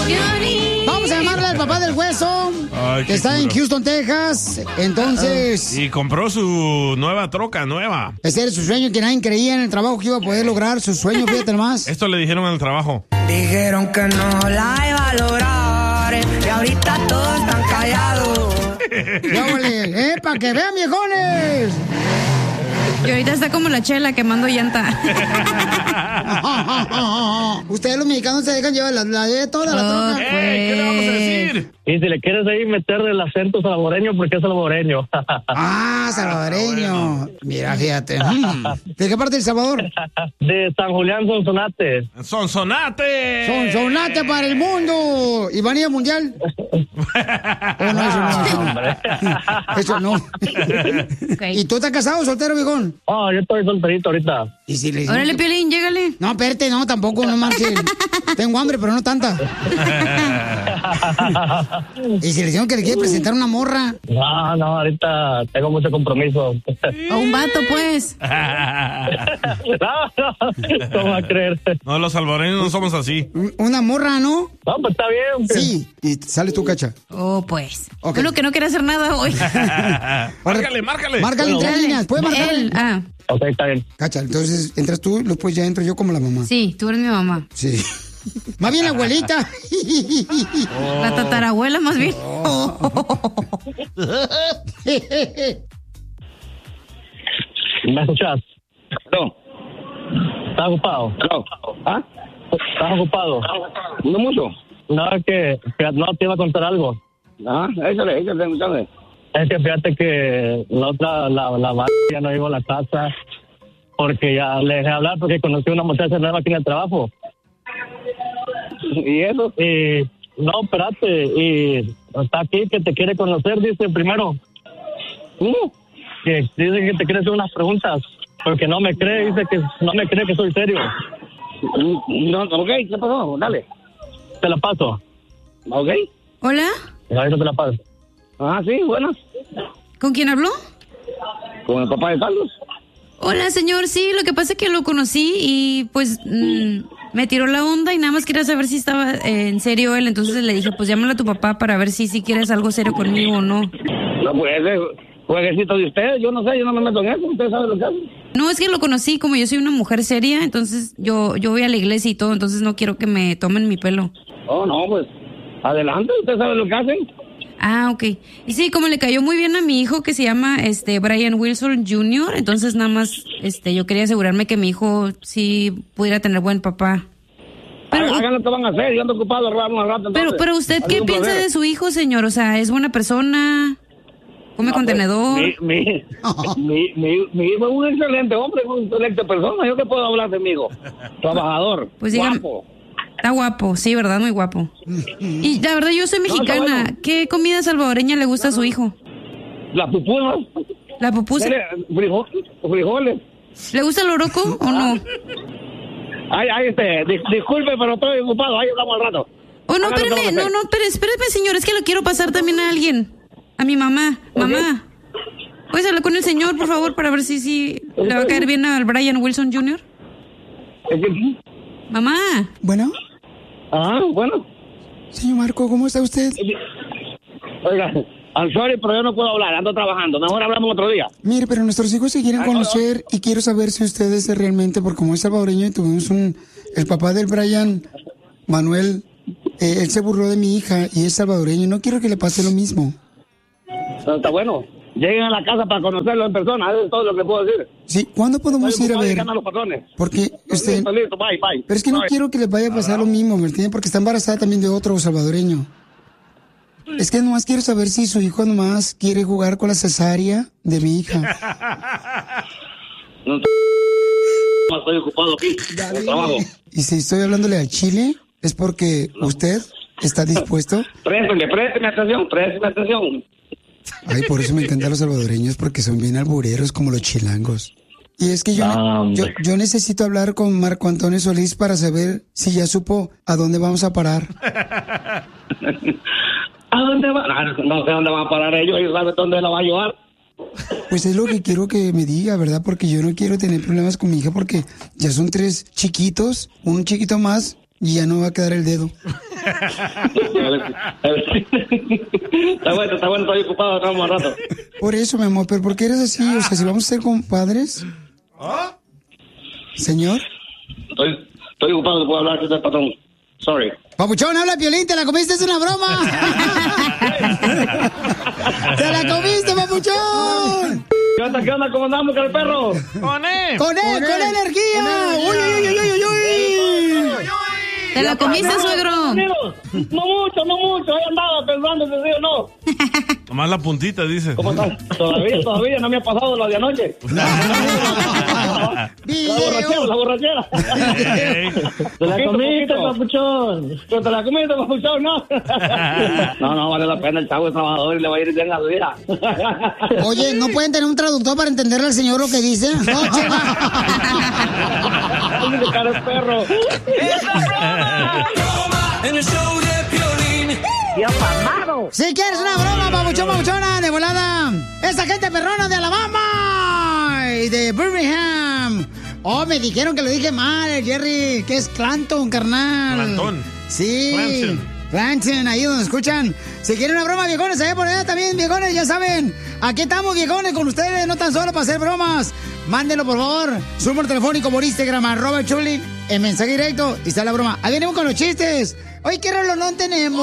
Vamos a llamarle al papá del hueso, que está en Houston, Texas. Entonces... Y compró su nueva troca, nueva. Ese era su sueño, que nadie creía en el trabajo que iba a poder lograr. Su sueño, fíjate nomás. Esto le dijeron en el trabajo. Dijeron que no la iba a lograr y ahorita todos están callados. ¡Para que vean, viejones! Y ahorita está como la Chela quemando llanta. Ustedes los mexicanos se dejan llevar toda la troca. ¿Qué le vamos a decir? Y si le quieres ahí meter el acento salvadoreño, porque es salvadoreño. Salvadoreño. Mira, fíjate. ¿De qué parte de El Salvador? De San Julián, Sonsonate. ¡Sonsonate! ¡Sonsonate para el mundo! ¿Y van a ir al mundial? No, eso no. Okay. ¿Y tú estás casado o soltero, viejón? Yo estoy solterito ahorita. ¿Y si le... Órale, Piolín, llégale. No, espérate, no, tampoco, no marches. Tengo hambre, pero no tanta. ¿Y si le dijeron que le quiere presentar una morra? No, ahorita tengo mucho compromiso. A un vato, pues. ¿Cómo va a creer? No, los salvadoreños no somos así. Una morra, ¿no? No, pues está bien. Sí, y sales tú, Cacha. Oh, pues. Okay. Uno que no quiere hacer nada hoy. Márcale. Márcale en 3 líneas, ¿puedes marcarle? Ok, está bien. Cacha, entonces entras tú, después ya entro yo como la mamá. Sí, tú eres mi mamá. Sí. Más bien la abuelita. La tatarabuela, más bien. ¿Me escuchas? No. ¿Estás ocupado? No. ¿Ah? ¿Estás ocupado? No mucho. No, es que no te iba a contar algo. Échale. Es que fíjate que la madre ya no iba a la casa porque ya le dejé hablar porque conocí una muchacha nueva aquí en el trabajo. ¿Y eso? No, espérate, y está aquí que te quiere conocer, dice primero. Que dice que te quiere hacer unas preguntas porque no me cree, dice que no me cree que soy serio. No, ok, ¿qué pasó? Dale. Te la paso. Ok. ¿Hola? Ahorita te la paso. Sí, buenas. ¿Con quién habló? Con el papá de Carlos. Hola, señor. Sí, lo que pasa es que lo conocí y pues me tiró la onda y nada más quería saber si estaba en serio él. Entonces le dije, pues llámale a tu papá para ver si quieres algo serio conmigo o no. No, pues ese jueguecito de ustedes, yo no sé, yo no me meto en eso. Ustedes saben lo que hacen. No, es que lo conocí, como yo soy una mujer seria, entonces yo voy a la iglesia y todo, entonces no quiero que me tomen mi pelo. Oh, no, pues adelante, ustedes saben lo que hacen. Ok. Y sí, como le cayó muy bien a mi hijo que se llama Brian Wilson Jr., entonces nada más yo quería asegurarme que mi hijo sí pudiera tener buen papá. Pero hagan lo que van a hacer, yo ando ocupado al rato. Pero usted, ¿qué piensa de su hijo, señor? O sea, ¿es buena persona? ¿Come contenedor? Mi hijo es un excelente hombre, una excelente persona. ¿Yo qué puedo hablar de mi hijo? Trabajador, pues guapo. Está guapo, sí, ¿verdad? Muy guapo. Y la verdad, yo soy mexicana. No, bueno. ¿Qué comida salvadoreña le gusta a su hijo? La pupusa. ¿La pupusa? Frijoles. ¿Le gusta el oroco o no? Disculpe, pero estoy ocupado. Ahí hablamos al rato. Oh, no, espérame, señor. Es que lo quiero pasar también a alguien. A mi mamá. Mamá. ¿Puedes hablar con el señor, por favor, para ver si le va a caer bien al Brian Wilson Jr.? Mamá. ¿Bueno? Bueno. Señor Marco, ¿cómo está usted? Oiga, I'm sorry, pero yo no puedo hablar, ando trabajando. Mejor hablamos otro día. Mire, pero nuestros hijos se quieren conocer y quiero saber si usted es realmente, porque como es salvadoreño y tuvimos el papá del Brian, Manuel, él se burló de mi hija y es salvadoreño. No quiero que le pase lo mismo. Está bueno. Lleguen a la casa para conocerlo en persona, eso es todo lo que puedo decir. Sí, ¿cuándo podemos ir a ver? Porque usted... Listo, bye. Pero es que no quiero que le vaya a pasar lo mismo, ¿me entiende? Porque está embarazada también de otro salvadoreño. Es que nomás quiero saber si su hijo nomás quiere jugar con la cesárea de mi hija. No estoy ocupado aquí, en trabajo. Y si estoy hablándole al Chile, es porque usted está dispuesto. Présteme atención. Ay, por eso me encantan los salvadoreños, porque son bien albureros como los chilangos. Y es que yo necesito hablar con Marco Antonio Solís para saber si ya supo a dónde vamos a parar. ¿A dónde va? No sé dónde van a parar ellos saben dónde la va a llevar. Pues es lo que quiero que me diga, ¿verdad? Porque yo no quiero tener problemas con mi hija porque ya son 3 chiquitos, un chiquito más y ya no va a quedar el dedo. Está bueno, estoy ocupado, estamos un rato. Por eso, mi amor, pero ¿por qué eres así? O sea, si vamos a ser compadres. Señor. Estoy ocupado, puedo hablar con el patrón. Sorry. Papuchón, habla Piolín, te la comiste, es una broma. ¡Te la comiste, papuchón! ¿Qué onda? ¿Cómo andamos con el perro? ¡Con él! ¡Con energía! ¡Uy! ¿Te la comiste, suegro? No mucho. Ahí andaba pensando si sí o no. Nomás la puntita, dice. ¿Cómo estás? Todavía no me ha pasado lo de anoche. La borrachera. ¿Te la comiste, papuchón? ¿Te la comiste, papuchón? No, vale la pena. El chavo es trabajador y le va a ir bien a su vida. Oye, ¿no pueden tener un traductor para entenderle al señor lo que dice? No, cara el perro. En el show de Piolín. Dios amado. Si quieres una broma, papuchona, de volada. Esa gente perrona de Alabama y de Birmingham. Oh, me dijeron que lo dije mal, Jerry, que es Clanton, carnal. Clanton. Sí. Clanton, ahí donde escuchan. Si quieren una broma, viejones, allá por allá también, viejones, ya saben. Aquí estamos, viejones, con ustedes, no tan solo para hacer bromas. Mándenlo, por favor. Su número telefónico por Instagram, @Chulín, en mensaje directo, y está la broma. Ahí venimos con los chistes. Hoy, ¿qué reloj no tenemos?